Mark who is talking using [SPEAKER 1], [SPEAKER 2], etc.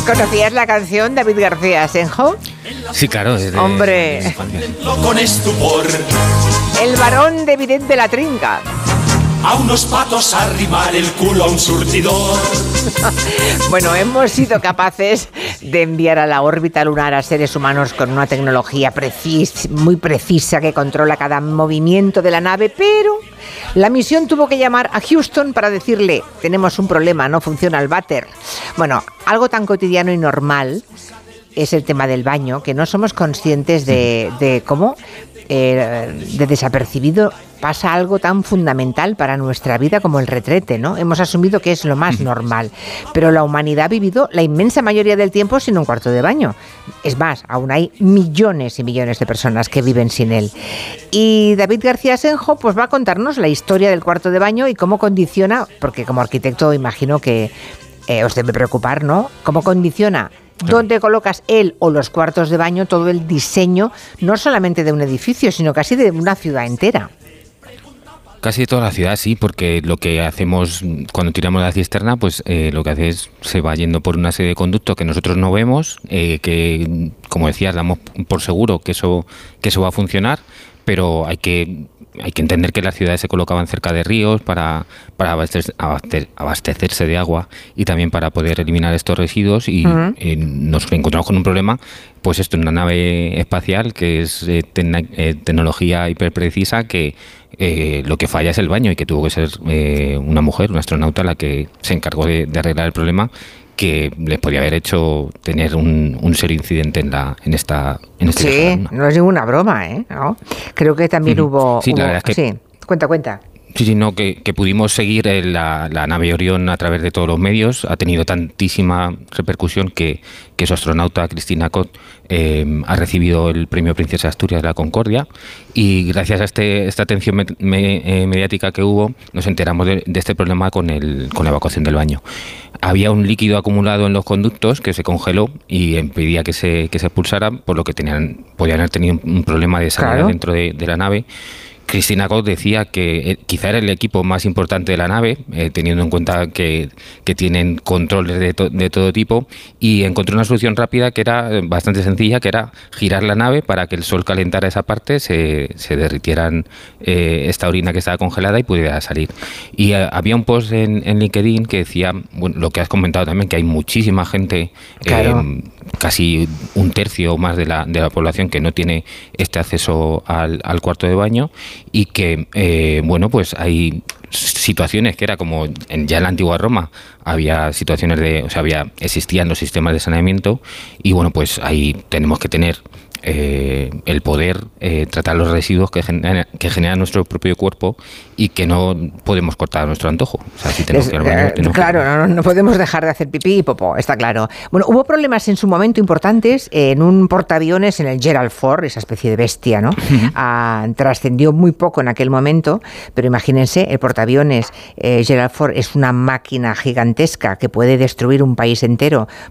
[SPEAKER 1] ¿Conocías la canción David García Asenjo?
[SPEAKER 2] Sí, claro.
[SPEAKER 1] Hombre.
[SPEAKER 3] Con estupor.
[SPEAKER 1] El varón de Vidente de la Trinca.
[SPEAKER 3] A unos patos arrimar el culo a un surtidor.
[SPEAKER 1] Bueno, hemos sido capaces de enviar a la órbita lunar a seres humanos con una tecnología muy precisa que controla cada movimiento de la nave, pero la misión tuvo que llamar a Houston para decirle: tenemos un problema, no funciona el váter. Bueno, algo tan cotidiano y normal es el tema del baño, que no somos conscientes de cómo de desapercibido pasa algo tan fundamental para nuestra vida como el retrete, ¿no? Hemos asumido que es lo más normal, pero la humanidad ha vivido la inmensa mayoría del tiempo sin un cuarto de baño. Es más, aún hay millones y millones de personas que viven sin él. Y David García Asenjo pues va a contarnos la historia del cuarto de baño y cómo condiciona, porque como arquitecto imagino que os debe preocupar, ¿no? Cómo condiciona dónde colocas él o los cuartos de baño, todo el diseño, no solamente de un edificio, sino casi de una ciudad entera.
[SPEAKER 2] Casi de toda la ciudad, sí, porque lo que hacemos cuando tiramos la cisterna, pues lo que hace es se va yendo por una serie de conductos que nosotros no vemos, que, como decías, damos por seguro que eso va a funcionar, pero hay que entender que las ciudades se colocaban cerca de ríos para abastecerse de agua y también para poder eliminar estos residuos y nos encontramos con un problema, pues esto, en una nave espacial que es tecnología hiperprecisa, que lo que falla es el baño y que tuvo que ser una mujer, una astronauta, la que se encargó de arreglar el problema, que les podía haber hecho tener un serio incidente en este
[SPEAKER 1] Sí, no es ninguna broma, ¿eh? ¿No? Creo que también hubo...
[SPEAKER 2] Sí, la verdad es que...
[SPEAKER 1] Sí, cuenta.
[SPEAKER 2] Sí, no, que pudimos seguir la nave Orión a través de todos los medios. Ha tenido tantísima repercusión que su astronauta, Cristina Cott, ha recibido el premio Princesa Asturias de la Concordia, y gracias a esta atención mediática que hubo, nos enteramos de este problema con la evacuación del baño. Había un líquido acumulado en los conductos que se congeló y impedía que se expulsara, por lo que podían haber tenido un problema de salida dentro de la nave. Cristina Cott decía que quizá era el equipo más importante de la nave, teniendo en cuenta que tienen controles de todo tipo, y encontró una solución rápida que era bastante sencilla, que era girar la nave para que el sol calentara esa parte, se derritieran esta orina que estaba congelada y pudiera salir. Y había un post en LinkedIn que decía, bueno, lo que has comentado también, que hay muchísima gente, casi un tercio o más de la población, que no tiene este acceso al cuarto de baño, y que, bueno, pues hay situaciones que era como ya en la antigua Roma, había situaciones existían los sistemas de saneamiento, y bueno, pues ahí tenemos que tener el poder tratar los residuos que genera nuestro propio cuerpo y que no podemos cortar a nuestro antojo. O sea, si tenemos que ir al baño,
[SPEAKER 1] claro, no podemos dejar de hacer pipí y popó, está claro. Bueno, hubo problemas en su momento importantes en un portaaviones en el Gerald Ford, esa especie de bestia, ¿no? Trascendió muy poco en aquel momento, pero imagínense, el portaaviones Gerald Ford es una máquina gigantesca que puede destruir un país entero